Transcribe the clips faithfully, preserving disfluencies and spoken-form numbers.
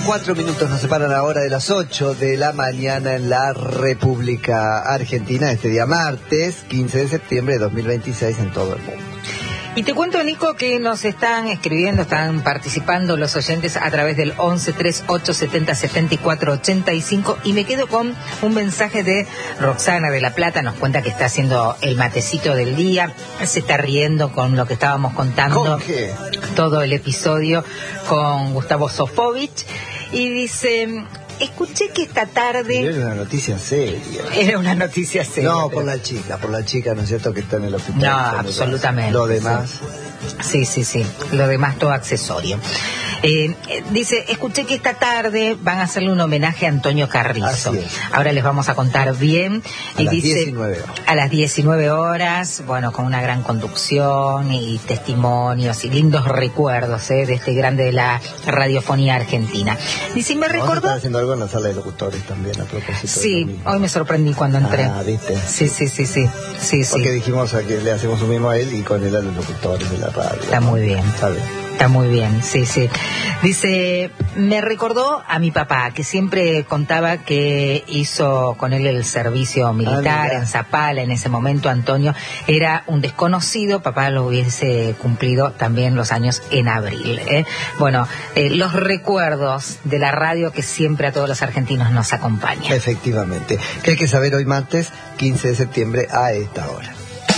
Cuatro minutos nos separan ahora de las ocho de la mañana en la República Argentina, este día martes, quince de septiembre de dos mil veintiséis en todo el mundo. Y te cuento, Nico, que nos están escribiendo, están participando los oyentes a través del once treinta y ocho setenta setenta y cuatro ochenta y cinco, y me quedo con un mensaje de Roxana de La Plata. Nos cuenta que está haciendo el matecito del día, se está riendo con lo que estábamos contando. ¿Con qué? Todo el episodio con Gustavo Sofovich, y dice: escuché que esta tarde... Era una noticia seria. Era una noticia seria. No, pero... por la chica, por la chica, ¿no es cierto?, que está en el hospital. No, absolutamente. Lo demás... Sí, sí, sí. Lo demás todo accesorio. Eh, dice, escuché que esta tarde van a hacerle un homenaje a Antonio Carrizo. Ahora les vamos a contar bien. A y las dice, diecinueve horas. A las diecinueve horas, bueno, con una gran conducción y testimonios y lindos recuerdos eh, de este grande de la radiofonía argentina. Dice, me recordó... Vamos a estar haciendo algo en la sala de locutores también, a propósito. Sí, hoy me sorprendí cuando entré. Ah, ¿viste? Sí, sí, sí, sí. sí, sí. Porque dijimos a que le hacemos un mismo a él y con él a los locutores de la radio. Está muy bien. Está bien. Está muy bien, sí, sí. Dice, me recordó a mi papá, que siempre contaba que hizo con él el servicio militar ah, en Zapala. En ese momento Antonio era un desconocido, papá lo hubiese cumplido también los años en abril. ¿eh? Bueno, eh, los recuerdos de la radio que siempre a todos los argentinos nos acompañan. Efectivamente. ¿Qué hay que saber hoy martes, quince de septiembre, a esta hora?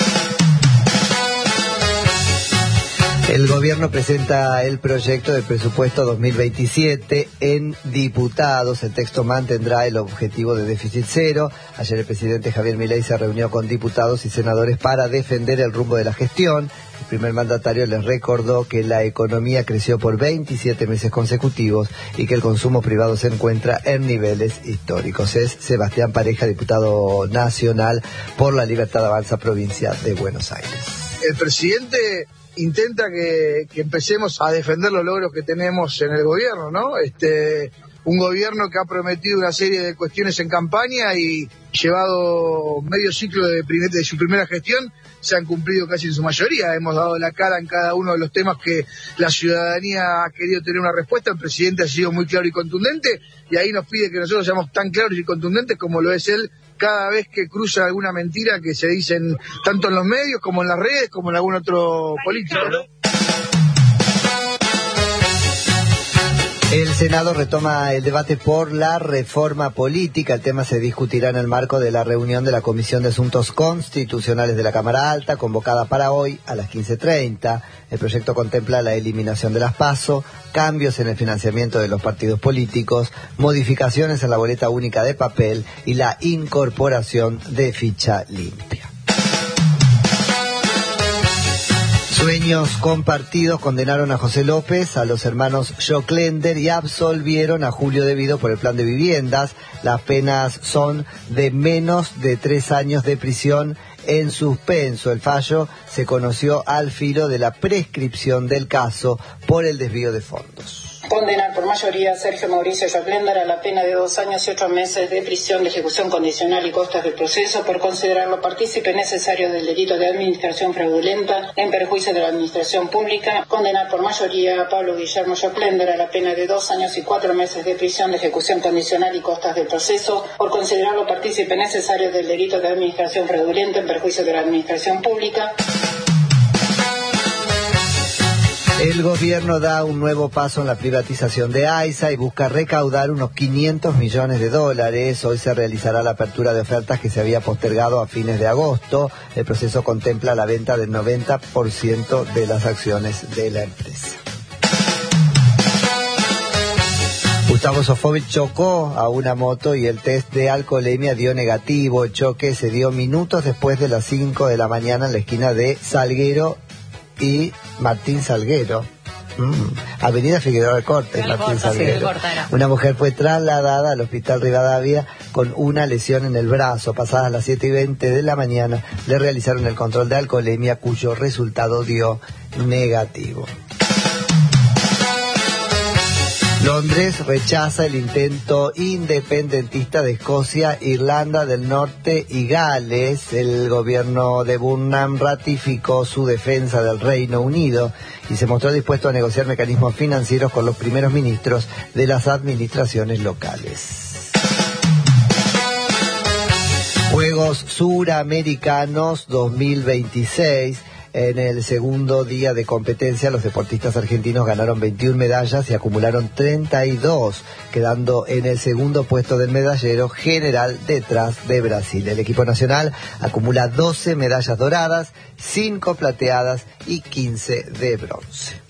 El gobierno presenta el proyecto de presupuesto dos mil veintisiete en diputados. El texto mantendrá el objetivo de déficit cero. Ayer el presidente Javier Milei se reunió con diputados y senadores para defender el rumbo de la gestión. El primer mandatario les recordó que la economía creció por veintisiete meses consecutivos y que el consumo privado se encuentra en niveles históricos. Es Sebastián Pareja, diputado nacional por la Libertad Avanza, provincia de Buenos Aires. El presidente intenta que, que empecemos a defender los logros que tenemos en el gobierno, ¿no? Este, un gobierno que ha prometido una serie de cuestiones en campaña y llevado medio ciclo de, primer, de su primera gestión, se han cumplido casi en su mayoría. Hemos dado la cara en cada uno de los temas que la ciudadanía ha querido tener una respuesta. El presidente ha sido muy claro y contundente, y ahí nos pide que nosotros seamos tan claros y contundentes como lo es él cada vez que cruza alguna mentira que se dicen tanto en los medios como en las redes como en algún otro político, ¿no? El Senado retoma el debate por la reforma política. El tema se discutirá en el marco de la reunión de la Comisión de Asuntos Constitucionales de la Cámara Alta, convocada para hoy a las quince treinta. El proyecto contempla la eliminación de las PASO, cambios en el financiamiento de los partidos políticos, modificaciones en la boleta única de papel y la incorporación de ficha limpia. Sueños compartidos condenaron a José López, a los hermanos Joclender y absolvieron a Julio Devido por el plan de viviendas. Las penas son de menos de tres años de prisión en suspenso. El fallo se conoció al filo de la prescripción del caso por el desvío de fondos. Condenar por mayoría a Sergio Mauricio Joclender a la pena de dos años y ocho meses de prisión, de ejecución condicional y costas del proceso por considerarlo partícipe necesario del delito de administración fraudulenta en perjuicio de la administración pública. Condenar por mayoría a Pablo Guillermo Joclender a la pena de dos años y cuatro meses de prisión, de ejecución condicional y costas del proceso por considerarlo partícipe necesario del delito de administración fraudulenta en perjuicio de la administración pública. El gobierno da un nuevo paso en la privatización de AISA y busca recaudar unos quinientos millones de dólares. Hoy se realizará la apertura de ofertas que se había postergado a fines de agosto. El proceso contempla la venta del noventa por ciento de las acciones de la empresa. Gustavo Sofovich chocó a una moto y el test de alcoholemia dio negativo. El choque se dio minutos después de las cinco de la mañana en la esquina de Salguero y Martín Salguero. Mm. Avenida Figueroa Cortes, Martín Salguero. Una mujer fue trasladada al hospital Rivadavia con una lesión en el brazo. Pasadas las siete y veinte de la mañana le realizaron el control de alcoholemia, cuyo resultado dio negativo. Londres rechaza el intento independentista de Escocia, Irlanda del Norte y Gales. El gobierno de Burnham ratificó su defensa del Reino Unido y se mostró dispuesto a negociar mecanismos financieros con los primeros ministros de las administraciones locales. Juegos Suramericanos dos mil veintiséis. En el segundo día de competencia, los deportistas argentinos ganaron veintiuna medallas y acumularon treinta y dos, quedando en el segundo puesto del medallero general detrás de Brasil. El equipo nacional acumula doce medallas doradas, cinco plateadas y quince de bronce.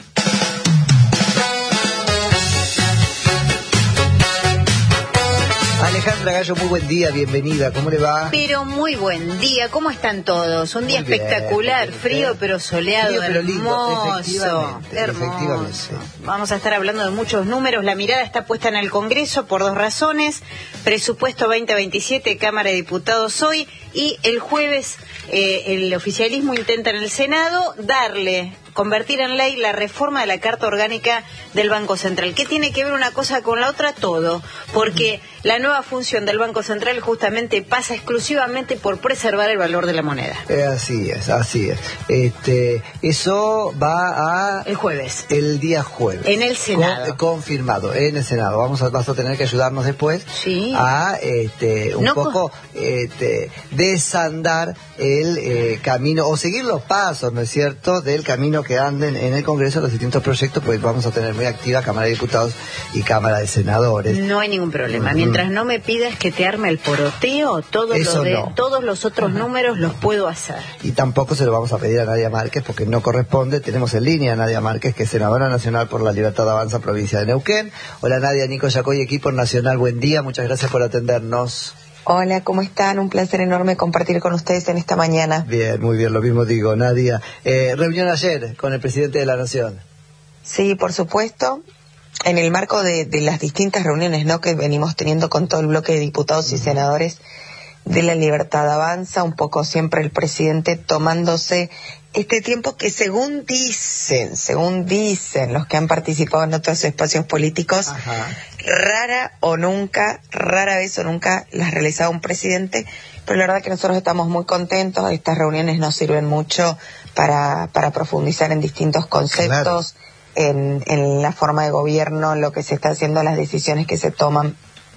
Alejandra Gallo, muy buen día, bienvenida, ¿cómo le va? Pero muy buen día, ¿cómo están todos? Un día Muy bien, espectacular, bien, frío bien. pero soleado, Frío, pero lindo, hermoso, efectivamente, hermoso. efectivamente. Vamos a estar hablando de muchos números, la mirada está puesta en el Congreso por dos razones, presupuesto veinte veintisiete, Cámara de Diputados hoy, y el jueves eh, el oficialismo intenta en el Senado darle, convertir en ley la reforma de la Carta Orgánica del Banco Central. ¿Qué tiene que ver una cosa con la otra? Todo, porque la nueva función del Banco Central justamente pasa exclusivamente por preservar el valor de la moneda. Eh, así es, así es. Este, eso va a... El jueves. El día jueves. En el Senado. Con, confirmado, en el Senado. Vamos a, vas a tener que ayudarnos después Sí. a este, un No, poco este, desandar el eh, camino, o seguir los pasos, ¿no es cierto?, del camino que anden en el Congreso los distintos proyectos, pues vamos a tener muy activa Cámara de Diputados y Cámara de Senadores. No hay ningún problema. Mm. Mientras no me pidas que te arme el poroteo, todo Eso lo de, no. todos los otros números los puedo hacer. Y tampoco se lo vamos a pedir a Nadia Márquez porque no corresponde. Tenemos en línea a Nadia Márquez, que es senadora nacional por la Libertad Avanza, provincia de Neuquén. Hola Nadia, Nico Yacoy, equipo nacional, buen día, muchas gracias por atendernos. Hola, ¿cómo están? Un placer enorme compartir con ustedes en esta mañana. Bien, muy bien, lo mismo digo, Nadia. Eh, reunión ayer con el presidente de la Nación. Sí, por supuesto. En el marco de, de las distintas reuniones, ¿no?, que venimos teniendo con todo el bloque de diputados y senadores de la Libertad Avanza, un poco siempre el presidente tomándose este tiempo que según dicen, según dicen los que han participado en otros espacios políticos, Ajá. rara o nunca, rara vez o nunca las realizaba un presidente, pero la verdad que nosotros estamos muy contentos. Estas reuniones nos sirven mucho para, para profundizar en distintos conceptos, claro. En, en la forma de gobierno, lo que se está haciendo, las decisiones que se toman,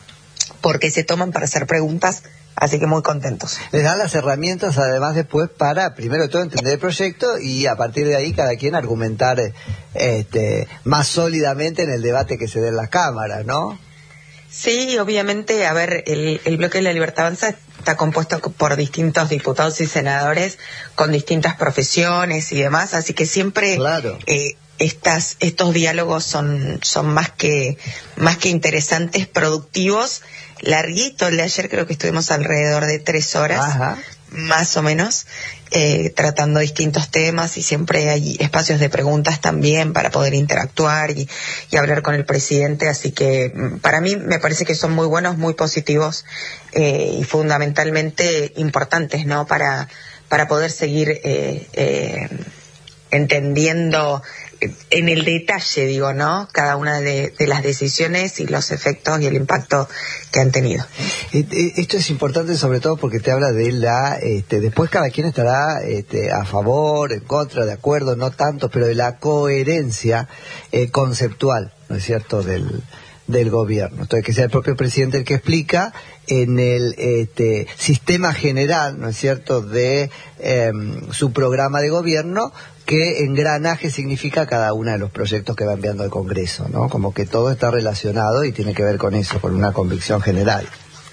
porque se toman para hacer preguntas, así que muy contentos. Les dan las herramientas además después para, primero de todo, entender el proyecto y a partir de ahí cada quien argumentar este, más sólidamente en el debate que se dé en las cámaras, ¿no? Sí, obviamente, a ver, el, el bloque de la Libertad Avanza está compuesto por distintos diputados y senadores con distintas profesiones y demás, así que siempre... Claro. Eh, Estas, estos diálogos son, son más que, más que interesantes, productivos. Larguito el de ayer, creo que estuvimos alrededor de tres horas, Ajá. más o menos, eh, tratando distintos temas, y siempre hay espacios de preguntas también para poder interactuar y, y hablar con el presidente. Así que para mí me parece que son muy buenos, muy positivos eh, y fundamentalmente importantes, ¿no?, para, para poder seguir eh, eh, entendiendo en el detalle, digo, ¿no?, cada una de, de las decisiones y los efectos y el impacto que han tenido. Esto es importante sobre todo porque te habla de la, este, después cada quien estará este, a favor, en contra, de acuerdo, no tanto, pero de la coherencia eh, conceptual, ¿no es cierto?, del, del gobierno. Entonces, que sea el propio presidente el que explica en el este, sistema general, ¿no es cierto?, de eh, su programa de gobierno, qué engranaje significa cada uno de los proyectos que va enviando al Congreso, ¿no? Como que todo está relacionado y tiene que ver con eso, con una convicción general.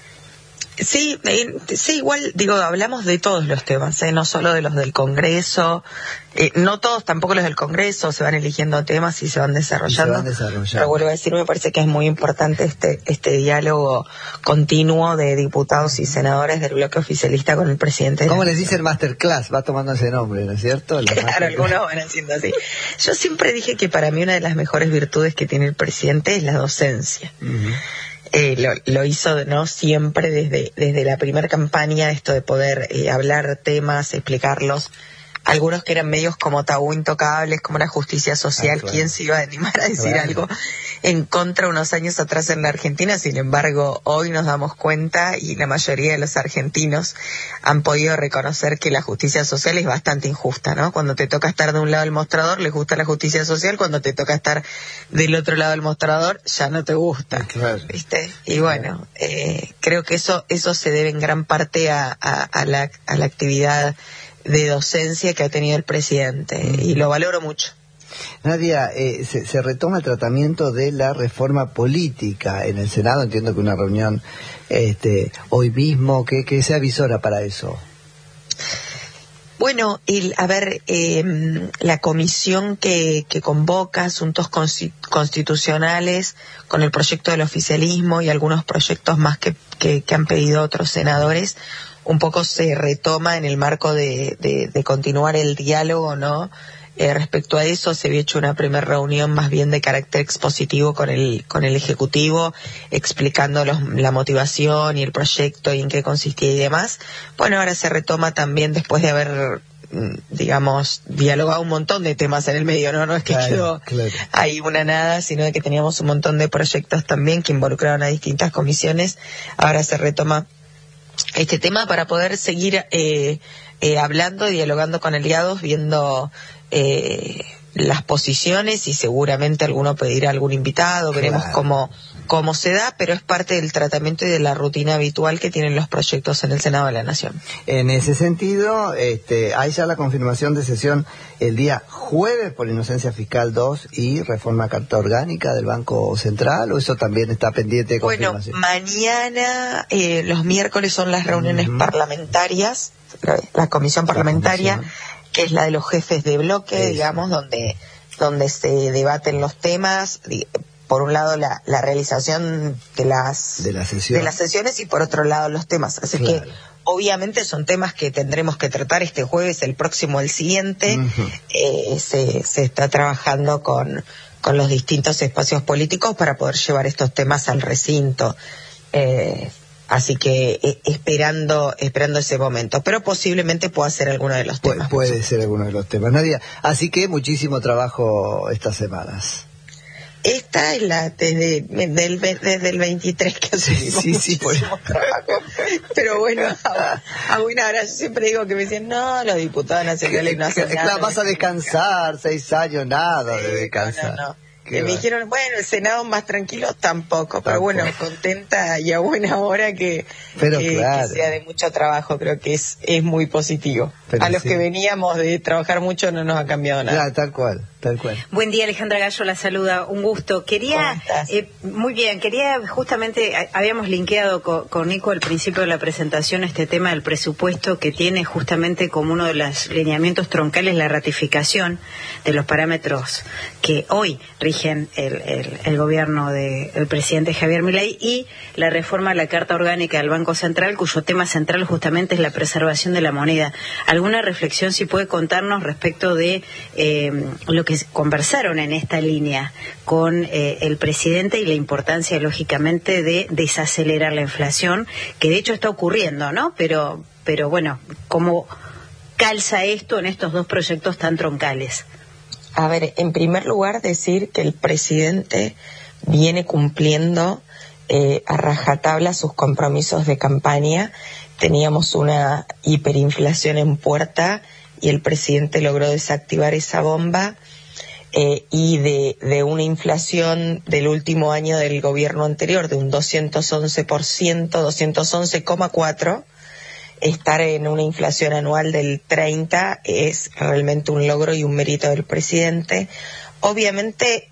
Sí, eh, sí, igual, digo, hablamos de todos los temas, ¿eh? No solo de los del Congreso, eh, no todos, tampoco los del Congreso, se van eligiendo temas y se van desarrollando. Y se van desarrollando. Pero vuelvo a decir, me parece que es muy importante este este diálogo continuo de diputados y senadores del bloque oficialista con el presidente. ¿Cómo les dicen masterclass? Va tomando ese nombre, ¿no es cierto? La claro, algunos van haciendo así. Yo siempre dije que para mí una de las mejores virtudes que tiene el presidente es la docencia. Uh-huh. Eh, lo, lo hizo, ¿no?, siempre desde desde la primera campaña, esto de poder eh, hablar temas, explicarlos algunos que eran medios como tabú intocables, como la justicia social. Ah, claro. ¿Quién se iba a animar a decir claro. algo en contra unos años atrás en la Argentina? Sin embargo, hoy nos damos cuenta, y la mayoría de los argentinos han podido reconocer que la justicia social es bastante injusta, ¿no? Cuando te toca estar de un lado del mostrador, les gusta la justicia social; cuando te toca estar del otro lado del mostrador, ya no te gusta, claro. ¿viste? Y bueno, eh, creo que eso eso se debe en gran parte a, a, a, la, a la actividad de docencia que ha tenido el presidente, mm. y lo valoro mucho. Nadia, eh, se, se retoma el tratamiento de la reforma política en el Senado. Entiendo que una reunión este, hoy mismo, ¿qué, qué se avisora para eso? Bueno, el, a ver, eh, la comisión que, que convoca asuntos constitucionales con el proyecto del oficialismo y algunos proyectos más que, que, que han pedido otros senadores, un poco se retoma en el marco de, de, de continuar el diálogo, ¿no? Eh, respecto a eso, se había hecho una primera reunión más bien de carácter expositivo con el con el Ejecutivo, explicando los, la motivación y el proyecto y en qué consistía y demás. Bueno, ahora se retoma también después de haber, digamos, dialogado un montón de temas en el medio, ¿no? No es que claro, quedó claro. ahí una nada, sino de que teníamos un montón de proyectos también que involucraron a distintas comisiones. Ahora se retoma este tema para poder seguir eh, eh, hablando y dialogando con aliados, viendo Eh, las posiciones, y seguramente alguno pedirá algún invitado, veremos claro. cómo, cómo se da, pero es parte del tratamiento y de la rutina habitual que tienen los proyectos en el Senado de la Nación. En ese sentido, este, hay ya la confirmación de sesión el día jueves por inocencia fiscal dos y reforma carta orgánica del Banco Central, ¿o eso también está pendiente de confirmación? Bueno, mañana, eh, los miércoles son las reuniones uh-huh. parlamentarias, la, la comisión parlamentaria, la que es la de los jefes de bloque, sí. digamos, donde donde se debaten los temas. Por un lado, la, la realización de las, de, la sesión. de las sesiones, y por otro lado, los temas. Así claro. que, obviamente, son temas que tendremos que tratar este jueves, el próximo, el siguiente. Uh-huh. eh, se, se está trabajando con, con los distintos espacios políticos para poder llevar estos temas al recinto. Eh, Así que eh, esperando esperando ese momento, pero posiblemente pueda ser alguno de los temas. Puede, puede ser alguno de los temas, Nadia. Así que muchísimo trabajo estas semanas. Esta es la desde, del, desde el veintitrés que hacemos sí, sí, muchísimo sí, trabajo. Pero bueno, a, a buena hora. Yo siempre digo que me dicen, no, los diputados nacionales no hacen nada. Vas a descansar, seis años, nada de descansar. No, no, no. Que me dijeron, bueno, el Senado más tranquilo, tampoco, pero tampoco. Bueno, contenta y a buena hora que, pero que, claro. que sea de mucho trabajo, creo que es es muy positivo. Pero a los sí. que veníamos de trabajar mucho no nos ha cambiado nada. Claro, tal cual, tal cual. Buen día, Alejandra Gallo la saluda, un gusto. Quería, eh, muy bien, quería justamente, a, habíamos linkeado con, con Nico al principio de la presentación este tema del presupuesto, que tiene justamente como uno de los lineamientos troncales la ratificación de los parámetros que hoy rigen El, el, el gobierno del presidente Javier Milei, y la reforma a la Carta Orgánica del Banco Central, cuyo tema central justamente es la preservación de la moneda. ¿Alguna reflexión si puede contarnos respecto de eh, lo que conversaron en esta línea con eh, el presidente y la importancia, lógicamente, de desacelerar la inflación, que de hecho está ocurriendo, ¿no? Pero, pero bueno, ¿cómo calza esto en estos dos proyectos tan troncales? A ver, en primer lugar, decir que el presidente viene cumpliendo eh, a rajatabla sus compromisos de campaña. Teníamos una hiperinflación en puerta y el presidente logró desactivar esa bomba, eh, y de, de una inflación del último año del gobierno anterior de un doscientos once por ciento, doscientos once coma cuatro por ciento, estar en una inflación anual del treinta es realmente un logro y un mérito del presidente. Obviamente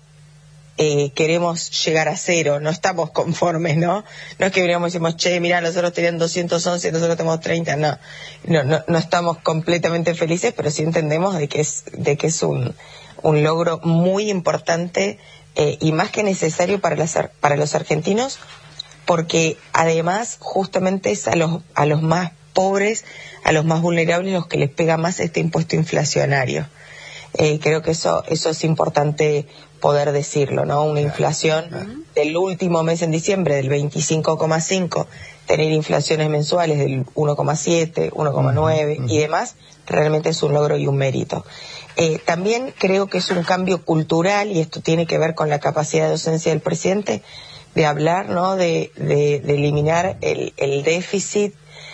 eh, queremos llegar a cero, no estamos conformes, ¿no? No es que veníamos y decimos, che, mira, nosotros tenían doscientos once y nosotros tenemos treinta, no. No, no, no estamos completamente felices, pero sí entendemos de que es, de que es un, un logro muy importante eh, y más que necesario para, las, para los argentinos, porque además justamente es a los, a los más pobres, a los más vulnerables, los que les pega más este impuesto inflacionario. Eh, creo que eso, eso es importante poder decirlo, ¿no? Una inflación del último mes en diciembre del veinticinco coma cinco, tener inflaciones mensuales del uno coma siete, uno coma nueve uh-huh. y demás, realmente es un logro y un mérito. Eh, también creo que es un cambio cultural, y esto tiene que ver con la capacidad de docencia del presidente, de hablar, ¿no? De, de, de eliminar el, el déficit.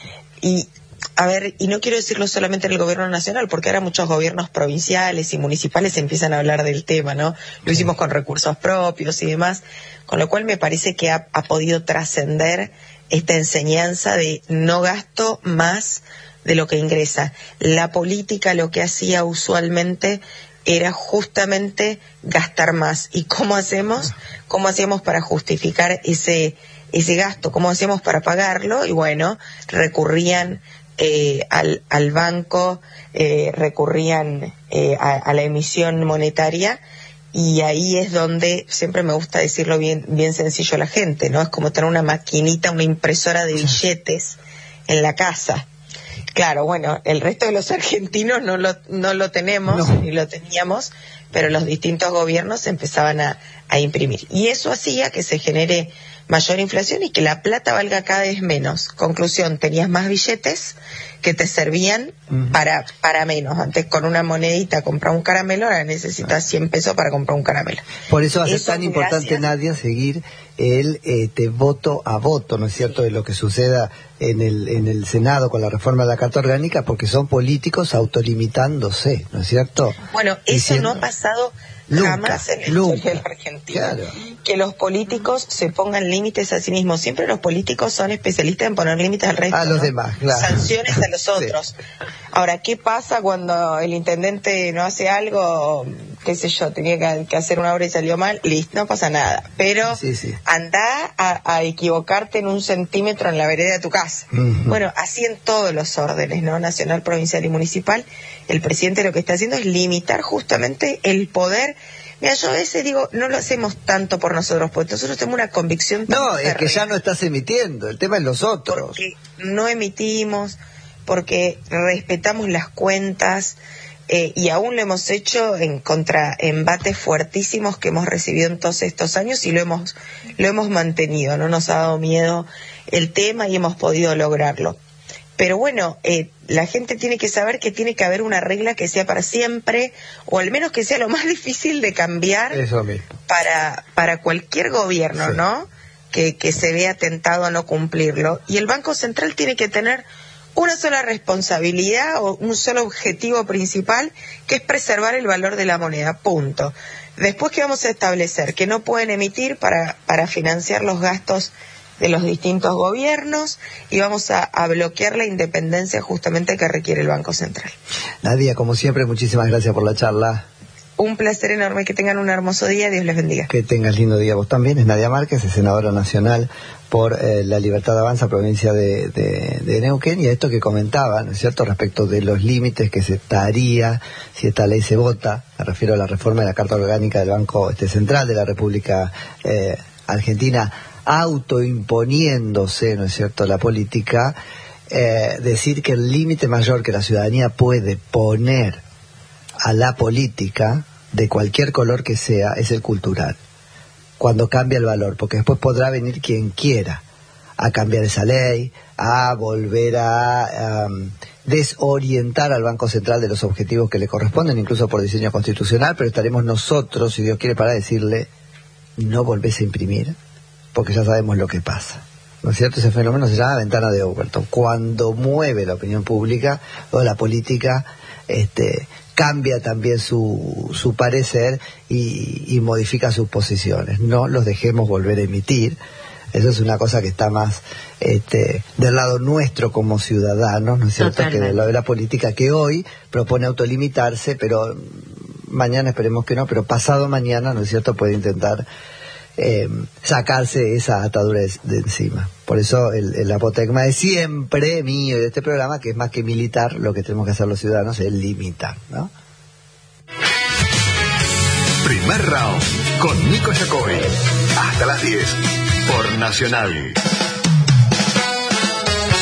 Y, a ver, y no quiero decirlo solamente en el gobierno nacional, porque ahora muchos gobiernos provinciales y municipales empiezan a hablar del tema, ¿no? Lo hicimos con recursos propios y demás, con lo cual me parece que ha, ha podido trascender esta enseñanza de no gasto más de lo que ingresa. La política lo que hacía usualmente era justamente gastar más. ¿Y cómo hacemos? ¿Cómo hacíamos para justificar ese ese gasto? ¿Cómo hacíamos para pagarlo? Y bueno, recurrían eh, al, al banco, eh, recurrían eh, a, a la emisión monetaria, y ahí es donde siempre me gusta decirlo bien, bien sencillo a la gente, ¿no? Es como tener una maquinita, una impresora de billetes en la casa. Claro, bueno, el resto de los argentinos no lo, no lo tenemos, no. ni lo teníamos, pero los distintos gobiernos empezaban a, a imprimir. Y eso hacía que se genere mayor inflación y que la plata valga cada vez menos. Conclusión, tenías más billetes que te servían uh-huh. para, para menos. Antes con una monedita comprar un caramelo, ahora necesitas cien pesos para comprar un caramelo. Por eso hace eso tan importante, gracias. Nadia, seguir el este, voto a voto, ¿no es cierto?, de lo que suceda en el en el Senado con la reforma de la Carta Orgánica, porque son políticos autolimitándose, ¿no es cierto? Bueno, eso Diciendo, no ha pasado nunca, jamás en la nunca, historia de la Argentina. Claro. Que los políticos se pongan límites a sí mismos. Siempre los políticos son especialistas en poner límites al resto. A los ¿no? demás, claro. Sanciones a los otros. Sí. Ahora, ¿qué pasa cuando el intendente no hace algo? Qué sé yo, tenía que, que hacer una obra y salió mal. Listo, no pasa nada. Pero sí, sí. andá a, a equivocarte en un centímetro en la vereda de tu casa. Uh-huh. Bueno, así en todos los órdenes, ¿no? Nacional, provincial y municipal. El presidente lo que está haciendo es limitar justamente el poder. Mira, yo a veces digo, no lo hacemos tanto por nosotros, porque nosotros tenemos una convicción tan No, férrea. Es que ya no estás emitiendo, el tema es los otros. Porque no emitimos, porque respetamos las cuentas, eh, y aún lo hemos hecho en contra embates fuertísimos que hemos recibido en todos estos años, y lo hemos, lo hemos mantenido, no nos ha dado miedo el tema y hemos podido lograrlo. Pero bueno, eh, la gente tiene que saber que tiene que haber una regla que sea para siempre, o al menos que sea lo más difícil de cambiar. Eso mismo. para para cualquier gobierno, sí. ¿no? Que, que se vea tentado a no cumplirlo. Y el Banco Central tiene que tener una sola responsabilidad o un solo objetivo principal, que es preservar el valor de la moneda, punto. Después, ¿qué vamos a establecer? Que no pueden emitir para, para financiar los gastos de los distintos gobiernos, y vamos a, a bloquear la independencia justamente que requiere el Banco Central. Nadia, como siempre, muchísimas gracias por la charla. Un placer enorme, que tengan un hermoso día, Dios les bendiga. Que tengas lindo día vos también. Es Nadia Márquez, es senadora nacional por eh, la Libertad Avanza, provincia de, de, de Neuquén, y a esto que comentaba, ¿no es cierto?, respecto de los límites que se estaría si esta ley se vota. Me refiero a la reforma de la Carta Orgánica del Banco este, Central de la República eh, Argentina, autoimponiéndose, ¿no es cierto?, la política, eh, decir que el límite mayor que la ciudadanía puede poner a la política, de cualquier color que sea, es el cultural, cuando cambia el valor, porque después podrá venir quien quiera a cambiar esa ley, a volver a um, desorientar al Banco Central de los objetivos que le corresponden, incluso por diseño constitucional, pero estaremos nosotros, si Dios quiere, para decirle, no volvés a imprimir, porque ya sabemos lo que pasa, ¿no es cierto? Ese fenómeno se llama ventana de Overton. Cuando mueve la opinión pública o la política, este, cambia también su, su parecer y, y modifica sus posiciones. No los dejemos volver a emitir. Eso es una cosa que está más este, del lado nuestro como ciudadanos, ¿no es cierto?, Totalmente. Que del lado de la política, que hoy propone autolimitarse, pero mañana esperemos que no, pero pasado mañana, ¿no es cierto?, puede intentar Eh, sacarse esa atadura de, de encima. Por eso el, el apotegma de siempre mío y de este programa, que es más que militar, lo que tenemos que hacer los ciudadanos es limitar, ¿no? Primer round con Nico Yacoy, hasta las diez por Nacional.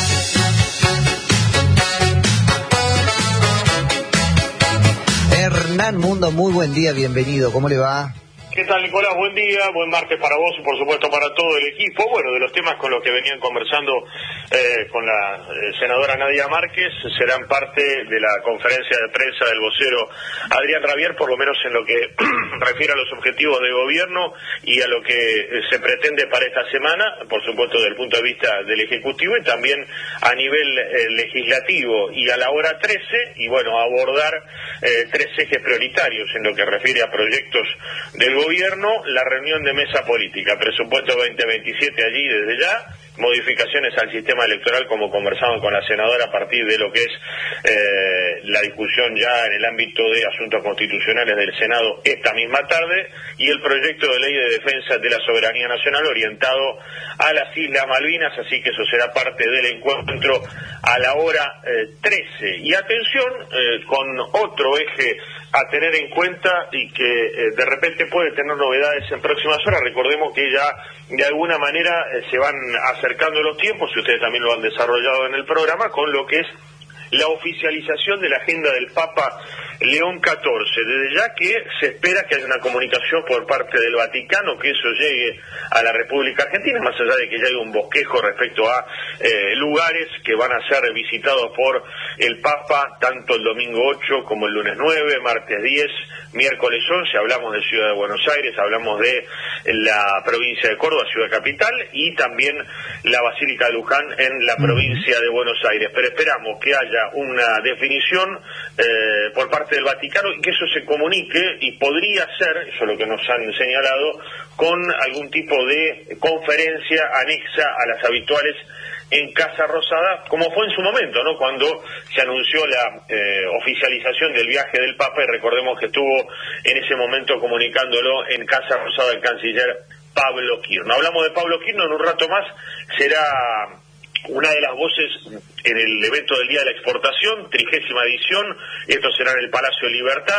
Ernesto Hernán Mundo, muy buen día, bienvenido, ¿cómo le va? ¿Qué tal, Nicolás? Buen día, buen martes para vos y por supuesto para todo el equipo. Bueno, de los temas con los que venían conversando eh, con la eh, senadora Nadia Márquez, serán parte de la conferencia de prensa del vocero Adrián Rabier, por lo menos en lo que refiere a los objetivos de gobierno y a lo que eh, se pretende para esta semana, por supuesto desde el punto de vista del Ejecutivo y también a nivel eh, legislativo y a la hora trece, y bueno, abordar eh, tres ejes prioritarios en lo que refiere a proyectos del gobierno. Gobierno, la reunión de mesa política, presupuesto veinte veintisiete allí desde ya, modificaciones al sistema electoral como conversamos con la senadora a partir de lo que es eh, la discusión ya en el ámbito de asuntos constitucionales del Senado esta misma tarde, y el proyecto de ley de defensa de la soberanía nacional orientado a las Islas Malvinas, así que eso será parte del encuentro a la hora eh, trece. Y atención eh, con otro eje a tener en cuenta y que eh, de repente puede tener novedades en próximas horas. Recordemos que ya de alguna manera eh, se van acercando los tiempos, y ustedes también lo han desarrollado en el programa, con lo que es la oficialización de la agenda del Papa León catorce. Desde ya que se espera que haya una comunicación por parte del Vaticano, que eso llegue a la República Argentina, más allá de que ya hay un bosquejo respecto a eh, lugares que van a ser visitados por el Papa, tanto el domingo ocho como el lunes nueve, martes diez, miércoles once, hablamos de Ciudad de Buenos Aires, hablamos de la provincia de Córdoba, ciudad capital, y también la Basílica de Luján en la provincia de Buenos Aires. Pero esperamos que haya una definición eh, por parte del Vaticano y que eso se comunique, y podría ser, eso es lo que nos han señalado, con algún tipo de conferencia anexa a las habituales en Casa Rosada, como fue en su momento, ¿no? Cuando se anunció la eh, oficialización del viaje del Papa, y recordemos que estuvo en ese momento comunicándolo en Casa Rosada el canciller Pablo Quirno. Hablamos de Pablo Quirno, en un rato más será una de las voces en el evento del Día de la Exportación, trigésima edición. Esto será en el Palacio Libertad,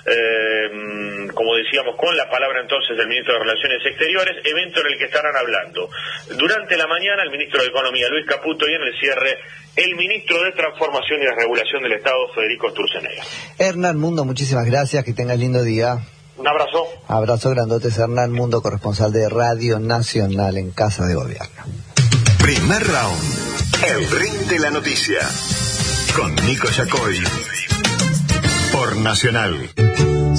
eh, como decíamos, con la palabra entonces del ministro de Relaciones Exteriores, evento en el que estarán hablando durante la mañana el ministro de Economía, Luis Caputo, y en el cierre el ministro de Transformación y Desregulación del Estado, Federico Sturzenegger. Hernán Mundo, muchísimas gracias, que tengas lindo día. Un abrazo. Abrazo grandotes, Hernán Mundo, corresponsal de Radio Nacional en Casa de Gobierno. Primer round. El ring de la noticia. Con Nico Yacoy. Por Nacional.